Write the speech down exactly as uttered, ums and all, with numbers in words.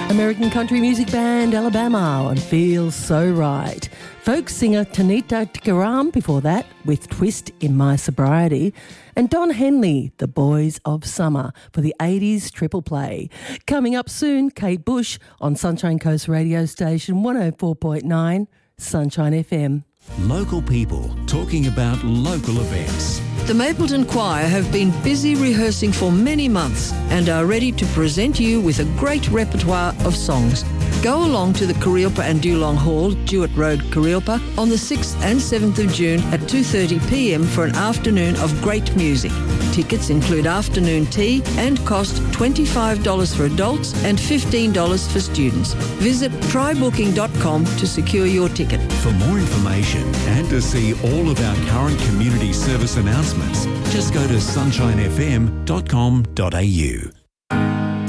American country music band Alabama on Feels So Right. Folk singer Tanita Tikaram before that with Twist in My Sobriety. And Don Henley, The Boys of Summer for the eighties triple play. Coming up soon, Kate Bush on Sunshine Coast radio station one oh four point nine Sunshine F M. Local people talking about local events. The Mapleton Choir have been busy rehearsing for many months and are ready to present you with a great repertoire of songs. Go along to the Kurilpa and Dulong Hall, Jewett Road, Kurilpa, on the sixth and seventh of June at two thirty p m for an afternoon of great music. Tickets include afternoon tea and cost twenty-five dollars for adults and fifteen dollars for students. Visit try booking dot com to secure your ticket. For more information and to see all of our current community service announcements, just go to sunshine f m dot com dot a u.